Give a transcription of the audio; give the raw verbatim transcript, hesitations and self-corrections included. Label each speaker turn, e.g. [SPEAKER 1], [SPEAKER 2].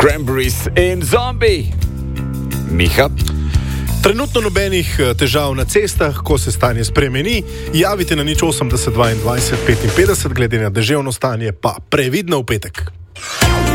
[SPEAKER 1] Cranberries in Zombie. Miha?
[SPEAKER 2] Trenutno nobenih težav na cestah, ko se stanje spremeni, javite na nič osemdeset dvaindvajset petinpetdeset, glede na deževno stanje pa previdno v petek.